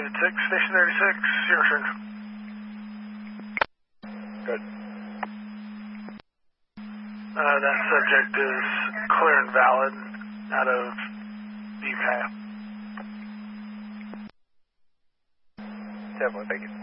David 6, Station 36, your turn. Good. That subject is clear and valid out of the UK. Definitely, thank you.